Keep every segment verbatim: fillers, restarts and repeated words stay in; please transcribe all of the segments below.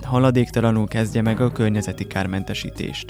haladéktalanul kezdje meg a környezeti kármentesítést.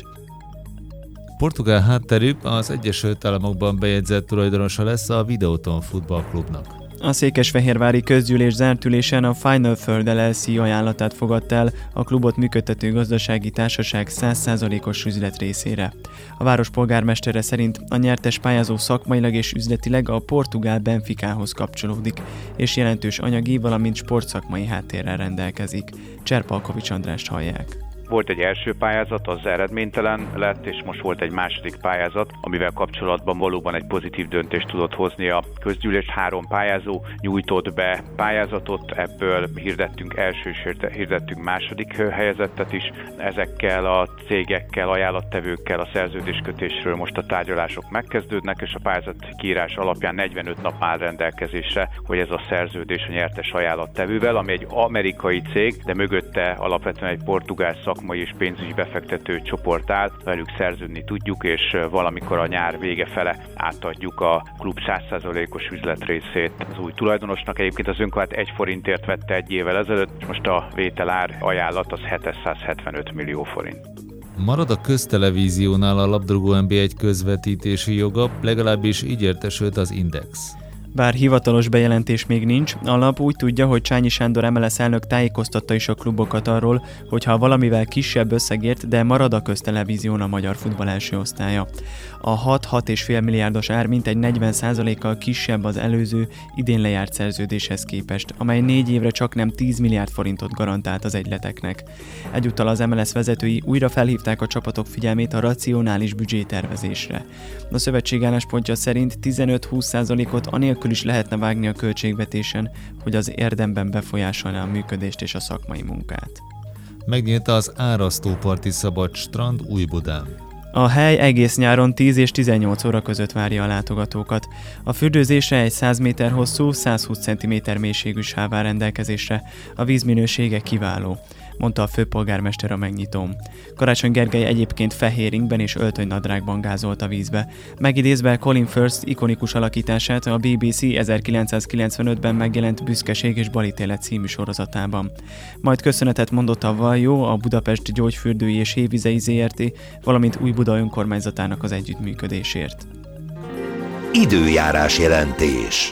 Portugál hátterű, az Egyesült Államokban bejegyzett tulajdonosa lesz a Videoton futballklubnak. A székesfehérvári közgyűlés zárt ülésen a Final Third el el cé ajánlatát fogadta el a klubot működtető gazdasági társaság száz százalékos üzlet részére. A város polgármestere szerint a nyertes pályázó szakmailag és üzletileg a portugál Benficához kapcsolódik, és jelentős anyagi, valamint sportszakmai háttérrel rendelkezik. Cserpalkovics Andrást hallják. Volt egy első pályázat, az eredménytelen lett, és most volt egy második pályázat, amivel kapcsolatban valóban egy pozitív döntést tudott hozni a közgyűlés. Három pályázó nyújtott be pályázatot, ebből hirdettünk első és hirdettünk második helyezettet is. Ezekkel a cégekkel, ajánlattevőkkel a szerződéskötésről most a tárgyalások megkezdődnek, és a pályázat kiírás alapján negyvenöt nap áll rendelkezésre, hogy ez a szerződés a nyertes ajánlattevővel, ami egy amerikai cég, de mögötte alapvetően egy portugál szak szakmai és pénzügyi befektető csoport áll, velük szerződni tudjuk, és valamikor a nyár vége fele átadjuk a klub száz százalékos üzletrészét az új tulajdonosnak. Egyébként az önkormányzat egy forintért vette egy évvel ezelőtt, most a vételár ajánlat az hétszázhetvenöt millió forint. Marad a köztelevíziónál a labdarúgó en bé egy közvetítési joga, legalábbis így értesült az Index. Bár hivatalos bejelentés még nincs, a lap úgy tudja, hogy Csányi Sándor em el es elnök tájékoztatta is a klubokat arról, hogy ha valamivel kisebb összegért, de marad a köztelevízión a magyar futball első osztálya. A hat-hat egész öt milliárdos ár mintegy negyven százalékkal kisebb az előző, idén lejárt szerződéshez képest, amely négy évre csak nem tíz milliárd forintot garantált az egyleteknek. Egyúttal az em el es vezetői újra felhívták a csapatok figyelmét a racionális büdzsétervezésre. A szövetség álláspontja szerint tizenöt-húsz százalékot anélkül is lehetne vágni a költségvetésen, hogy az érdemben befolyásolná a működést és a szakmai munkát. Megnyílt az árasztóparti szabad strand Újbudán. A hely egész nyáron tíz és tizennyolc óra között várja a látogatókat. A fürdőzésre egy száz méter hosszú, száz húsz centiméter mélységű sáv áll rendelkezésre. A víz minősége kiváló, mondta a főpolgármester a megnyitón. Karácsony Gergely egyébként fehér ingben és öltönynadrágban gázolt a vízbe. Megidézve Colin Firth ikonikus alakítását a bé bé cé ezerkilencszázkilencvenötben megjelent Büszkeség és balítélet című sorozatában. Majd köszönetet mondott a Valjó, a Budapest Gyógyfürdői és Hévizei zé er té, valamint Újbuda önkormányzatának az együttműködésért. Időjárás jelentés.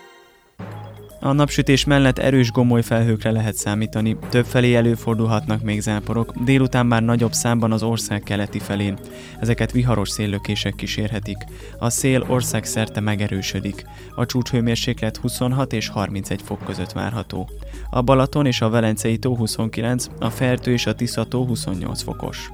A napsütés mellett erős gomolyfelhőkre lehet számítani, többfelé előfordulhatnak még záporok, délután már nagyobb számban az ország keleti felén. Ezeket viharos széllökések kísérhetik. A szél országszerte megerősödik. A csúcshőmérséklet huszonhat és harmincegy fok között várható. A Balaton és a Velencei tó huszonkilenc, a Fertő és a Tisza tó huszonnyolc fokos.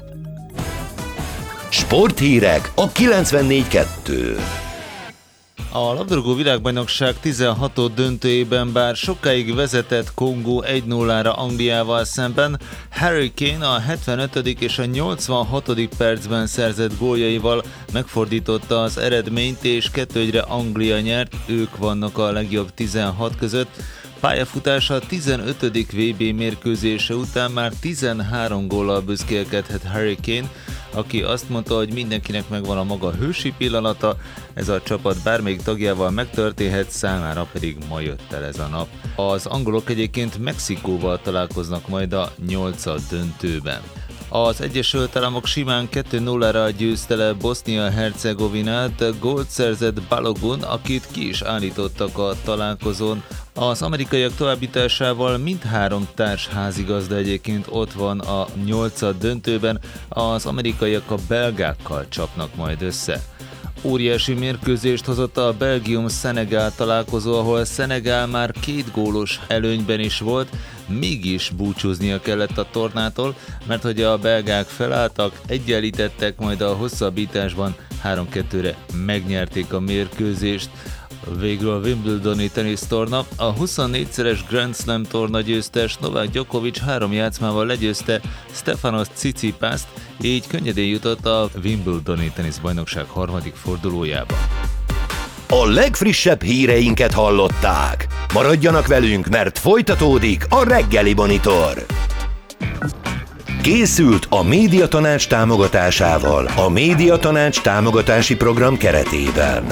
Sporthírek a kilencvennégy kettő. A labdarúgó világbajnokság tizenhatodik döntőjében bár sokáig vezetett Kongó egy nullára Angliával szemben, Harry Kane a hetvenötödik és a nyolcvanhatodik percben szerzett góljaival megfordította az eredményt, és kettő egyre Anglia nyert, ők vannak a legjobb tizenhat között. Pályafutása tizenötödik vé bé mérkőzése után már tizenhárom góllal büszkélkedhet Harry Kane, aki azt mondta, hogy mindenkinek megvan a maga hősi pillanata, ez a csapat bármelyik tagjával megtörténhet, számára pedig ma jött el ez a nap. Az angolok egyébként Mexikóval találkoznak majd a nyolcad döntőben. Az Egyesült Államok simán kettő nullára győzte le Bosznia-Hercegovinát, gólt szerzett Balogun, akit ki is állítottak a találkozón. Az amerikaiak továbbításával mindhárom társ házigazda egyébként ott van a nyolcad döntőben, az amerikaiak a belgákkal csapnak majd össze. Óriási mérkőzést hozott a Belgium-Szenegál találkozó, ahol Szenegál már két gólos előnyben is volt, mégis búcsúznia kellett a tornától, mert hogy a belgák felálltak, egyenlítettek, majd a hosszabbításban három kettőre megnyerték a mérkőzést. Végül a Wimbledoni tenisztorna, a huszonnégyszeres Grand Slam torna győztes Novák Djokovic három játszmával legyőzte Stefanos Tsitsipast, így könnyedén jutott a Wimbledoni teniszbajnokság harmadik fordulójába. A legfrissebb híreinket hallották. Maradjanak velünk, mert folytatódik a Reggeli Monitor. Készült a Médiatanács támogatásával, a Médiatanács támogatási program keretében.